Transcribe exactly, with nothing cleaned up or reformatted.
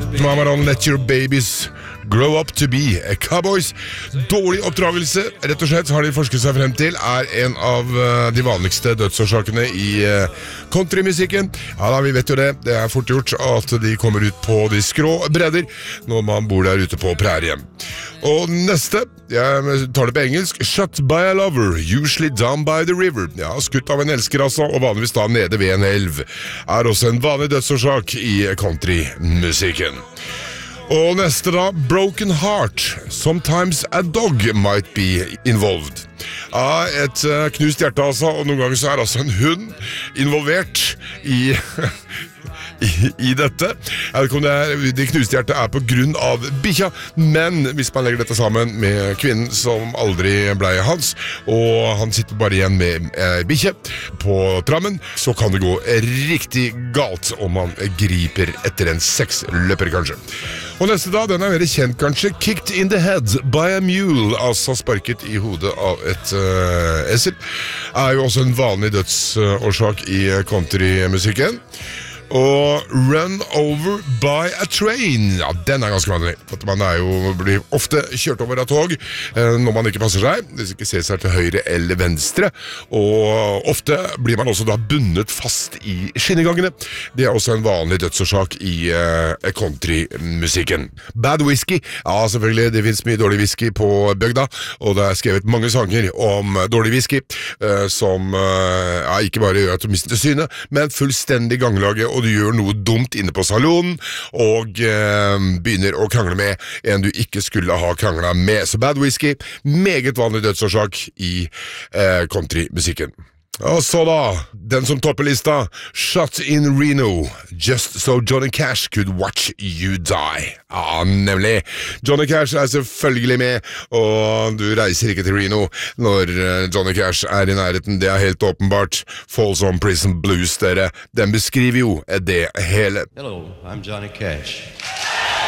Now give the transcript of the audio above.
Mama Don't Let Your Babies Grow Up To Be Cowboys. Dårlig oppdragelse, rett og slett, har de forsket seg frem til, er en av de vanligste dødsårsakene i countrymusikken. Ja da, vi vet jo det. Det er fort gjort at de kommer ut på de skrå bredder når man bor der ute på prærien. Og neste, jeg tar det på engelsk, Shot by a lover, usually down by the river. Ja, skutt av en elsker altså, og vanligvis da nede ved en elv, er også en vanlig dødsårsak i countrymusikken. Og neste da, Broken Heart. Sometimes a dog might be involved. Ja, et uh, knust hjerte altså, og noen ganger så er altså en hund involvert i... I, i dette. Jeg vet ikke om det, er, det knuste hjertet er på grunn av bikkja, men hvis man legger dette sammen med kvinnen som aldri ble hans, og han sitter bare igjen med eh, bikkje på trammen, så kan det gå riktig galt om man griper etter en seksløper kanskje. Og neste da, den er veldig kjent kanskje, Kicked in the head by a mule, altså sparket i hodet av et uh, esel, er jo også en vanlig dødsårsak i countrymusikken. Og Run Over by a Train, ja, den er ganske vanlig. Man er jo, blir ofte kjørt over av tog eh, når man ikke passer seg, hvis ikke ser seg til høyre eller venstre, og ofte blir man også da bundet fast i skinnegangene. Det er også en vanlig dødsårsak i eh, countrymusikken. Bad whisky, ja selvfølgelig, det finnes mye dårlig whisky på bygda, og det er skrevet mange sanger om dårlig whisky, eh, som eh, ja, ikke bare gjør at du mister synet, men fullstendig ganglage, og du gjør noe dumt inne på salonen, og eh, begynner å krangle med en du ikke skulle ha kranglet med. Så bad whisky, meget vanlig dødsårsak i eh, countrymusikken. Og så da, den som topper lista, Shot in Reno, Just so Johnny Cash could watch you die. Ja, nemlig. Johnny Cash er selvfølgelig med, og du reiser ikke til Reno når Johnny Cash er i nærheten, det er helt åpenbart. Folsom Prison Blues, dere, den beskriver jo det hele. Hello, I'm Johnny Cash.